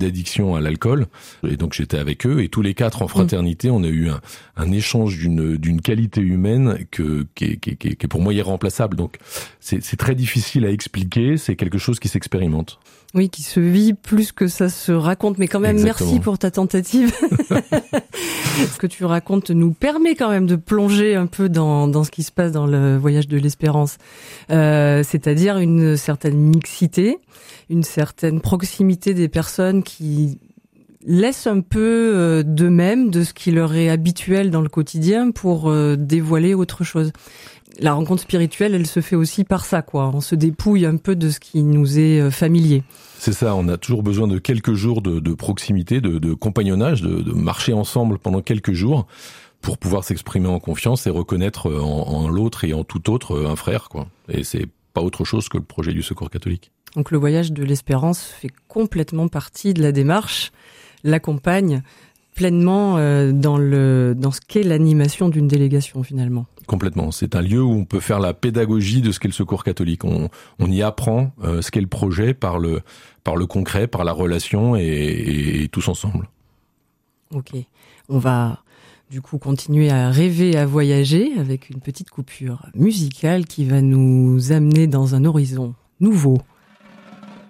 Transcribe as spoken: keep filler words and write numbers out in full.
d'addiction à l'alcool. Et donc j'étais avec eux et tous les quatre en fraternité, mmh. on a eu un, un échange d'une, d'une qualité humaine que, qui, est, qui, est, qui est pour moi irremplaçable. Donc c'est, c'est très difficile à expliquer, c'est quelque chose qui s'expérimente. Oui, qui se vit plus que ça se raconte. Mais quand même, Exactement. Merci pour ta tentative. Ce que tu racontes nous permet quand même de plonger un peu dans, dans ce qui se passe dans le voyage de l'espérance. Euh, c'est-à-dire une certaine mixité, une certaine proximité des personnes qui laissent un peu euh, d'eux-mêmes, de ce qui leur est habituel dans le quotidien pour euh, dévoiler autre chose. La rencontre spirituelle, elle se fait aussi par ça, quoi. On se dépouille un peu de ce qui nous est familier. C'est ça, on a toujours besoin de quelques jours de, de proximité, de, de compagnonnage, de, de marcher ensemble pendant quelques jours pour pouvoir s'exprimer en confiance et reconnaître en, en l'autre et en tout autre un frère, quoi. Et c'est pas autre chose que le projet du Secours catholique. Donc le voyage de l'espérance fait complètement partie de la démarche, l'accompagne pleinement euh, dans le dans ce qu'est l'animation d'une délégation finalement. Complètement. C'est un lieu où on peut faire la pédagogie de ce qu'est le Secours catholique. On, on y apprend euh, ce qu'est le projet par le par le concret, par la relation et, et, et tous ensemble. Ok. On va du coup continuer à rêver, à voyager avec une petite coupure musicale qui va nous amener dans un horizon nouveau.